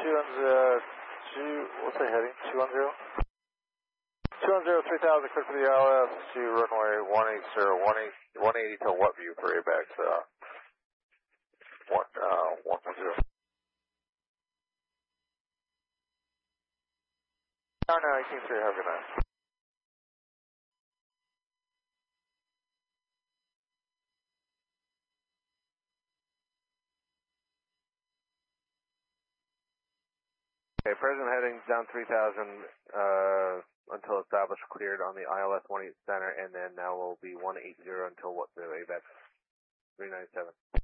what's the heading? 210? 210, 3000, clear for the ILS to runway 180 to what view for ABAX, 110. No, you can't say have a good night. Okay, present heading down 3000 until established cleared on the ILS 18 center, and then now will be 180 until what the ABAX 397.